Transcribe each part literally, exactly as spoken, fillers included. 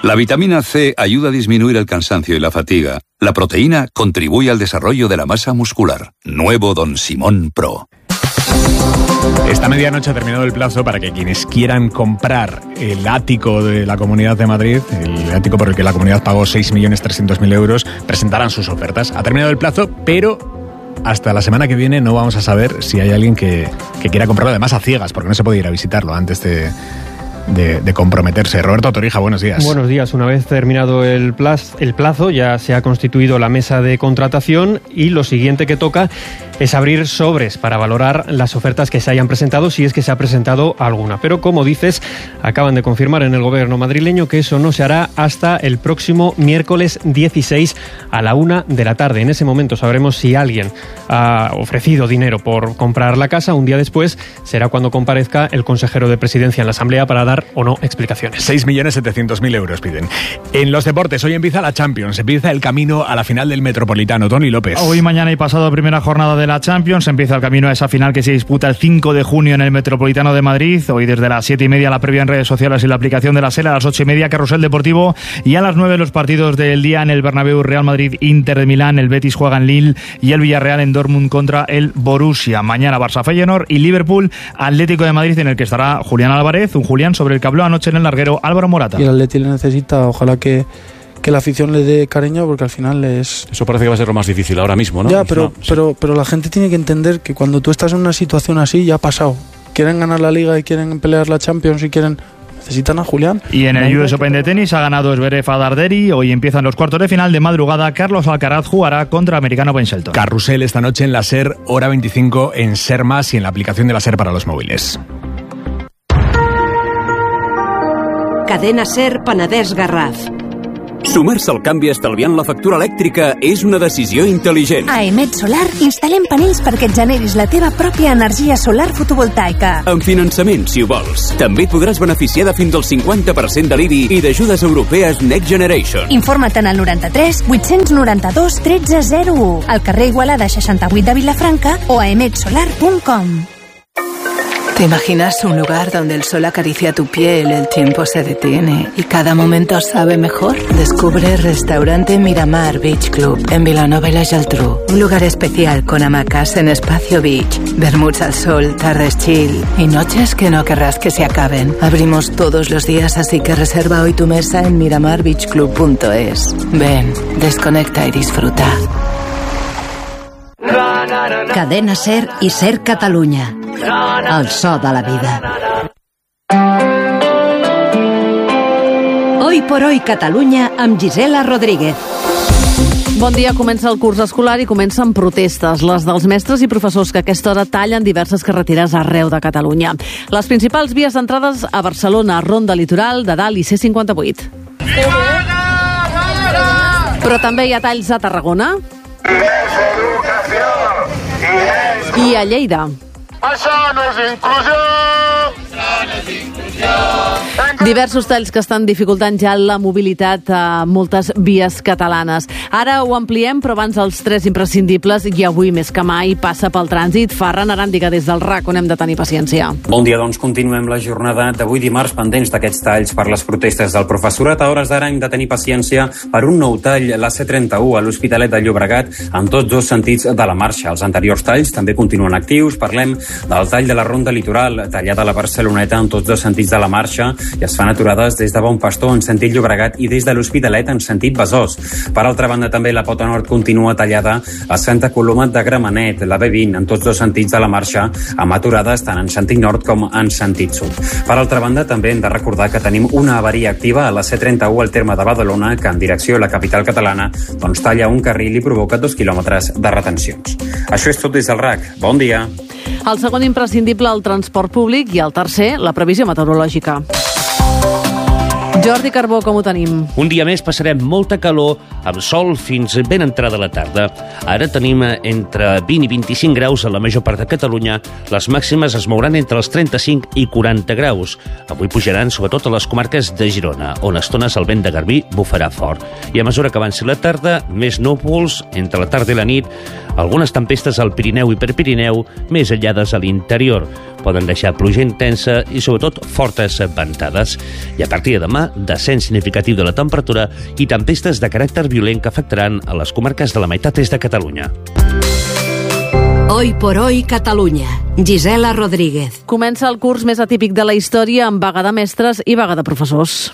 La vitamina C ayuda a disminuir el cansancio y la fatiga. La proteína contribuye al desarrollo de la masa muscular. Nuevo Don Simón Pro. Esta medianoche ha terminado el plazo para que quienes quieran comprar el ático de la Comunidad de Madrid, el ático por el que la comunidad pagó seis millones trescientos mil euros, presentaran sus ofertas. Ha terminado el plazo, pero hasta la semana que viene no vamos a saber si hay alguien que, que quiera comprarlo, además a ciegas, porque no se puede ir a visitarlo antes de... De, de comprometerse. Roberto Torija, buenos días. Buenos días. Una vez terminado el plazo, el plazo, ya se ha constituido la mesa de contratación y lo siguiente que toca es abrir sobres para valorar las ofertas que se hayan presentado, si es que se ha presentado alguna. Pero, como dices, acaban de confirmar en el gobierno madrileño que eso no se hará hasta el próximo miércoles dieciséis a la una de la tarde. En ese momento sabremos si alguien ha ofrecido dinero por comprar la casa. Un día después será cuando comparezca el consejero de Presidencia en la Asamblea para dar o no explicaciones. seis millones setecientos mil euros piden. En los deportes, hoy empieza la Champions, empieza el camino a la final del Metropolitano. Tony López. Hoy, mañana y pasado, primera jornada de la Champions, empieza el camino a esa final que se disputa el cinco de junio en el Metropolitano de Madrid. Hoy desde las siete y media la previa en redes sociales y la aplicación de la SER, a las ocho y media Carrusel Deportivo y a las nueve los partidos del día en el Bernabéu. Real Madrid, Inter de Milán, el Betis juega en Lille y el Villarreal en Dortmund contra el Borussia. Mañana Barça Feyenoord y Liverpool Atlético de Madrid, en el que estará Julián Álvarez, un Julián sobre el que habló anoche en el larguero Álvaro Morata. Y el Atleti le necesita, ojalá que, que la afición le dé cariño, porque al final es... Eso parece que va a ser lo más difícil ahora mismo, ¿no? Ya, pero, no, sí. pero, pero la gente tiene que entender que cuando tú estás en una situación así, ya ha pasado. Quieren ganar la Liga y quieren pelear la Champions y quieren... Necesitan a Julián. Y en el U S Open de tenis ha ganado Zverev a Darderi. Hoy empiezan los cuartos de final. De madrugada, Carlos Alcaraz jugará contra americano Ben Shelton. Carrusel esta noche en la SER, hora veinticinco en SER Más y en la aplicación de la SER para los móviles. Cadena SER Penedès Garraf. Sumar-se al canvi estalviant la factura elèctrica és una decisió intel·ligent. A Emet Solar instal·lem panells perquè et generis la teva pròpia energia solar fotovoltaica. Amb finançament, si ho vols. També et podràs beneficiar de fins al cinquanta per cent de l'I B I i d'ajudes europees Next Generation. Informa't en el noranta-tres vuit-cents noranta-dos tretze zero u, al carrer Igualada seixanta-vuit de Vilafranca o a emet solar punt com. ¿Te imaginas un lugar donde el sol acaricia tu piel, el tiempo se detiene y cada momento sabe mejor? Descubre Restaurante Miramar Beach Club en Vilanova y la Geltrú. Un lugar especial con hamacas en Espacio Beach, vermuts al sol, tardes chill y noches que no querrás que se acaben. Abrimos todos los días, así que reserva hoy tu mesa en miramar beach club punto es. Ven, desconecta y disfruta. Cadena SER i SER Catalunya. El so de la vida. Hoy por hoy Catalunya amb Gisela Rodríguez. Bon dia, comença el curs escolar i comencen protestes, les dels mestres i professors que a aquesta hora tallen diverses carreteres arreu de Catalunya. Les principals vies d'entrades a Barcelona, Ronda Litoral, de Dalt i C cinquanta-vuit. Però també hi ha talls a Tarragona i a Lleida. Això no és inclusió! Això no és inclusió! Diversos talls que estan dificultant ja la mobilitat a moltes vies catalanes. Ara ho ampliem, però abans els tres imprescindibles, i avui més que mai passa pel trànsit. Ferran Aràndiga, des del R A C, on hem de tenir paciència. Bon dia, doncs continuem la jornada d'avui dimarts pendents d'aquests talls per les protestes del professorat. A hores d'ara hem de tenir paciència per un nou tall, la C trenta-u a l'Hospitalet de Llobregat, en tots dos sentits de la marxa. Els anteriors talls també continuen actius. Parlem del tall de la Ronda Litoral, tallada a la Barceloneta en tots dos sentits de la marxa, i es fan aturades des de Bon Pastor en sentit Llobregat i des de l'Hospitalet en sentit Besòs. Per altra banda, també la Pota Nord continua tallada a Santa Coloma de Gramenet, la B vint en tots dos sentits de la marxa, amb aturades tant en sentit nord com en sentit sud. Per altra banda, també hem de recordar que tenim una avaria activa a la C trenta-u al terme de Badalona, que en direcció a la capital catalana doncs talla un carril i provoca dos quilòmetres de retencions. Això és tot des del R A C. Bon dia. El segon imprescindible, el transport públic, i el tercer, la previsió meteorològica. Jordi Carbó, com ho tenim? Un dia més passarem molta calor, amb sol fins ben entrada la tarda. Ara tenim entre vint i vint-i-cinc graus a la major part de Catalunya. Les màximes es mouran entre els trenta-cinc i quaranta graus. Avui pujaran sobretot a les comarques de Girona, on a estones el vent de Garbí bufarà fort. I a mesura que avanci la tarda, més núvols entre la tarda i la nit, Algunes tempestes al Pirineu i Prepirineu, més aïllades a l'interior. Poden deixar pluja intensa i, sobretot, fortes ventades. I a partir de demà, descens significatiu de la temperatura i tempestes de caràcter violent que afectaran a les comarques de la meitat est de Catalunya. Hoy por hoy Catalunya. Gisela Rodríguez. Comença el curs més atípic de la història amb vaga de mestres i vaga de professors.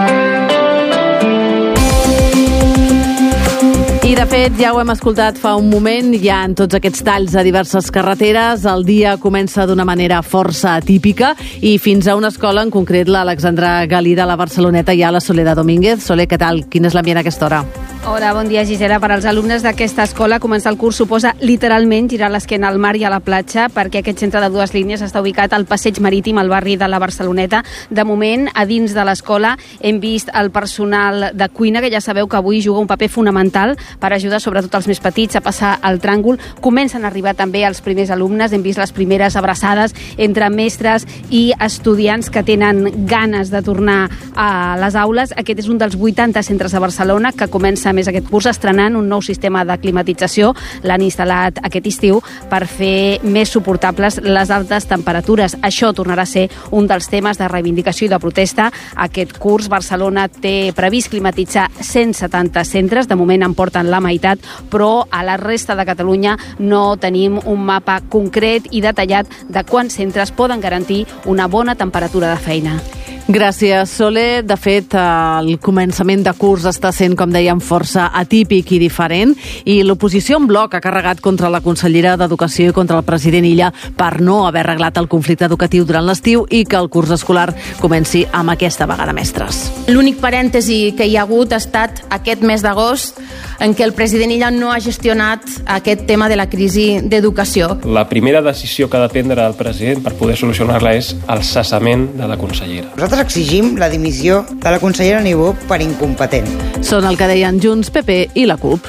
I, de fet, ja ho hem escoltat fa un moment, hi ha en tots aquests talls a diverses carreteres. El dia comença d'una manera força atípica i fins a una escola, en concret l'Alexandra Galí de la Barceloneta, hi ha la Soledad Domínguez. Sole, què tal? Quin és l'ambient a aquesta hora? Hola, bon dia, Gisela. Per als alumnes d'aquesta escola, començar el curs suposa literalment girar l'esquena al mar i a la platja, perquè aquest centre de dues línies està ubicat al passeig marítim, al barri de la Barceloneta. De moment, a dins de l'escola, hem vist el personal de cuina, que ja sabeu que avui juga un paper fonamental per ajudar sobretot els més petits a passar el tràngol. Comencen a arribar també els primers alumnes, hem vist les primeres abraçades entre mestres i estudiants que tenen ganes de tornar a les aules. Aquest és un dels vuitanta centres de Barcelona que comença més aquest curs estrenant un nou sistema de climatització. L'han instal·lat aquest estiu per fer més suportables les altes temperatures. Això tornarà a ser un dels temes de reivindicació i de protesta. Aquest curs Barcelona té previst climatitzar cent setanta centres, de moment en porten la meitat, però a la resta de Catalunya no tenim un mapa concret i detallat de quants centres poden garantir una bona temperatura de feina. Gràcies, Sole. De fet, el començament de curs està sent, com dèiem, força atípic i diferent, i l'oposició en bloc ha carregat contra la consellera d'Educació i contra el president Illa per no haver arreglat el conflicte educatiu durant l'estiu i que el curs escolar comenci amb aquesta vaga de mestres. L'únic parèntesi que hi ha hagut ha estat aquest mes d'agost en què el president Illa no ha gestionat aquest tema de la crisi d'educació. La primera decisió que ha de prendre el president per poder solucionar-la és el cessament de la consellera. Nosaltres exigim la dimissió de la consellera Niubó per incompetent. Són el que deien Junts, P P i la CUP.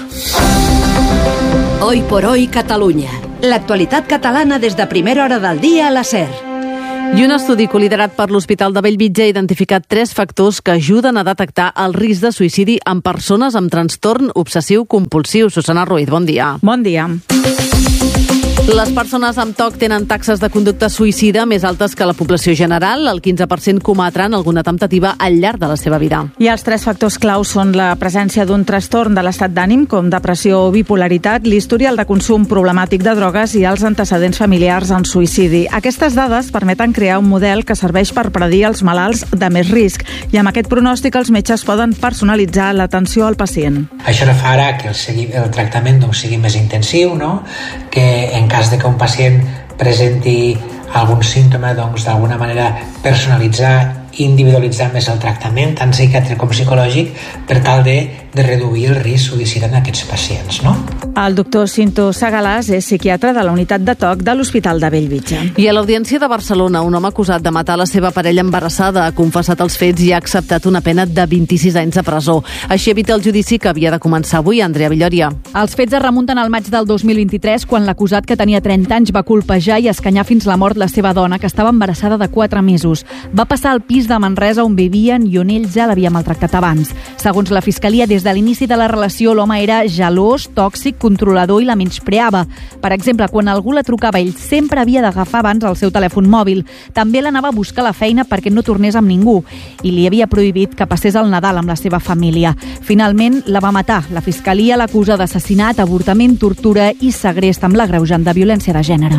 Hoy por hoy Catalunya. L'actualitat catalana des de primera hora del dia a la SER. I un estudi coliderat per l'Hospital de Bellvitge ha identificat tres factors que ajuden a detectar el risc de suïcidi en persones amb trastorn obsessiu compulsiu. Susana Ruiz, bon dia. Bon dia. Les persones amb T O C tenen taxes de conducta suïcida més altes que la població general. El quinze per cent cometran alguna temptativa al llarg de la seva vida. I els tres factors claus són la presència d'un trastorn de l'estat d'ànim, com depressió o bipolaritat, l'historial de consum problemàtic de drogues i els antecedents familiars en suïcidi. Aquestes dades permeten crear un model que serveix per predir els malalts de més risc, i amb aquest pronòstic els metges poden personalitzar l'atenció al pacient. Això farà que el, segui, el tractament doncs, sigui més intensiu, no? Que en cas de que un pacient presenti algun símptoma, doncs d'alguna manera personalitzar, individualitzar més el tractament, tant psiquiàtric com psicològic, per tal de, de reduir el risc suïcida en aquests pacients, no? El doctor Cinto Sagalàs és psiquiatre de la unitat de T O C de l'Hospital de Bellvitge. I a l'Audiència de Barcelona, un home acusat de matar la seva parella embarassada ha confessat els fets i ha acceptat una pena de vint-i-sis anys de presó. Així evita el judici que havia de començar avui. Andrea Villoria. Els fets es remunten al maig del dos mil vint-i-tres, quan l'acusat, que tenia trenta anys, va colpejar i escanyar fins la mort la seva dona, que estava embarassada de quatre mesos. Va passar al pis de Manresa on vivien i on ell ja l'havia maltractat abans. Segons la Fiscalia, des de l'inici de la relació, l'home era gelós, tòxic, controlador i la menyspreava. Per exemple, quan algú la trucava, ell sempre havia d'agafar abans el seu telèfon mòbil. També l'anava a buscar a la feina perquè no tornés amb ningú i li havia prohibit que passés el Nadal amb la seva família. Finalment, la va matar. La Fiscalia l'acusa d'assassinat, avortament, tortura i segrest amb l'agreujant de violència de gènere.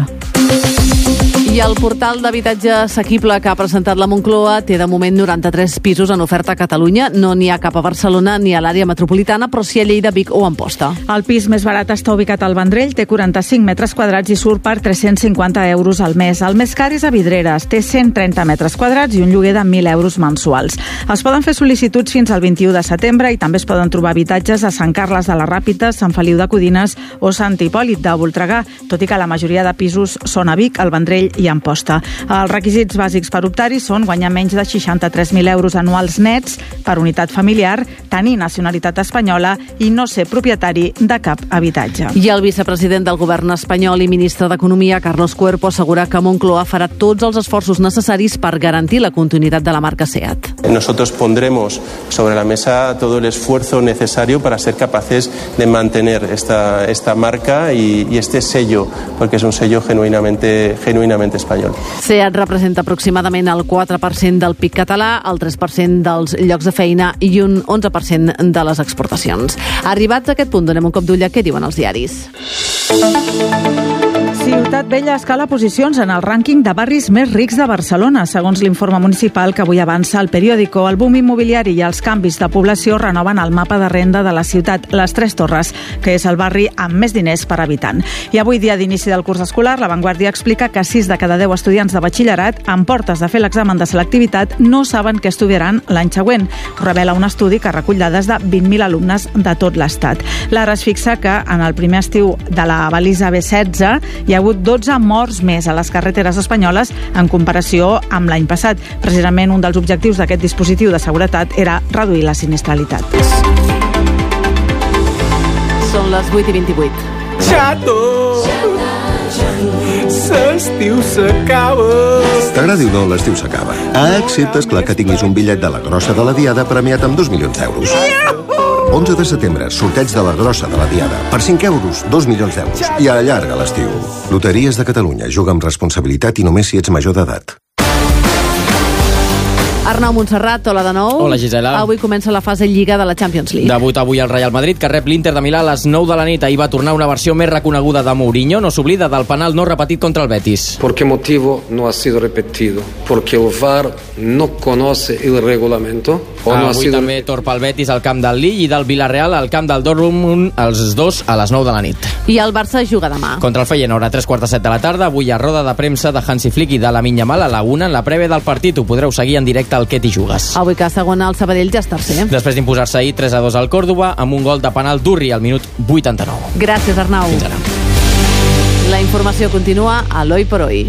I el portal d'habitatge assequible que ha presentat la Moncloa té de moment noranta-tres pisos en oferta a Catalunya. No n'hi ha cap a Barcelona ni a l'àrea metropolitana, però sí a Lleida, Vic o Amposta. El pis més barat està ubicat al Vendrell, té quaranta-cinc metres quadrats i surt per tres-cents cinquanta euros al mes. El més car és a Vidreres, té cent trenta metres quadrats i un lloguer de mil euros mensuals. Es poden fer sol·licituds fins al vint-i-u de setembre i també es poden trobar habitatges a Sant Carles de la Ràpita, Sant Feliu de Codines o Sant Hipòlit de Voltregà, tot i que la majoria de pisos són a Vic, al Vendrell i i Amposta. Els requisits bàsics per optar-hi són guanyar menys de seixanta-tres mil euros anuals nets per unitat familiar, tenir nacionalitat espanyola i no ser propietari de cap habitatge. I el vicepresident del govern espanyol i ministre d'Economia, Carlos Cuerpo, assegura que Moncloa farà tots els esforços necessaris per garantir la continuïtat de la marca SEAT. Nosotros pondremos sobre la mesa todo el esfuerzo necesario para ser capaces de mantener esta, esta marca y, y este sello, porque es un sello genuinamente, genuinamente español. SEAT representa aproximadament el quatre per cent del P I B català, el tres per cent dels llocs de feina i un onze per cent de les exportacions. Arribats a aquest punt, donem un cop d'ull a què diuen els diaris. Ciutat Vella escala posicions en el rànquing de barris més rics de Barcelona. Segons l'informe municipal que avui avança el periòdico, el boom immobiliari i els canvis de població renoven el mapa de renda de la ciutat Les Tres Torres, que és el barri amb més diners per habitant. I avui, dia d'inici del curs escolar, La Vanguardia explica que sis de cada deu estudiants de batxillerat amb portes de fer l'examen de selectivitat no saben què estudiaran l'any següent. Ho revela un estudi que recull dades de vint mil alumnes de tot l'Estat. L'Ara es fixa que en el primer estiu de la balisa B setze hi ha hagut dotze morts més a les carreteres espanyoles en comparació amb l'any passat. Precisament un dels objectius d'aquest dispositiu de seguretat era reduir la sinistralitat. Són les vuit i vint-i-vuit. Xato! L'estiu s'acaba! T'agradi o no, l'estiu s'acaba. Ah, excepte, esclar, que tinguis un bitllet de la grossa de la Diada premiat amb dos milions d'euros. onze de setembre, sorteig de la grossa de la Diada. Per cinc euros, dos milions d'euros. I allarga l'estiu. Loteries de Catalunya. Juga amb responsabilitat i només si ets major d'edat. Arnau Montserrat, hola de nou. Hola, Gisela. Avui comença la fase Lliga de la Champions League. Debut avui al Real Madrid, que rep l'Inter de Milà a les nou de la nit. Ahir va tornar una versió més reconeguda de Mourinho. No s'oblida del penal no repetit contra el Betis. ¿Por qué motivo no ha sido repetido? Porque el V A R no conoce el reglamento. O no avui ha sido... també torpa el Betis al camp del Lille i del Villarreal al camp del Dortmund, els dos a les nou de la nit. I el Barça juga demà. Contra el Feyenoord a tres quarts de set de la tarda. Avui a roda de premsa de Hansi Flick i de Lamine Yamal a la una en la prèvia del partit. Ho podreu seguir en directe al Què t'hi jugues. Avui que segon el Sabadell ja és tercer. Després d'imposar-se ahir tres a dos al Còrdova amb un gol de penal d'Urri al minut vuitanta-nou. Gràcies, Arnau. Fins ara. La informació continua a l'Hoy por Hoy.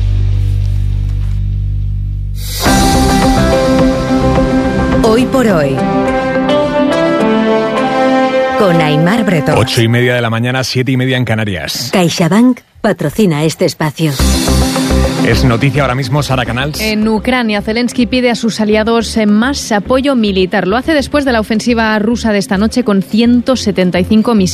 Hoy por Hoy. Con Aimar Bretón. Ocho y media de la mañana, siete y media en Canarias. CaixaBank patrocina este espacio. Es noticia ahora mismo, Sara Canals. En Ucrania, Zelensky pide a sus aliados más apoyo militar. Lo hace después de la ofensiva rusa de esta noche con ciento setenta y cinco misiles.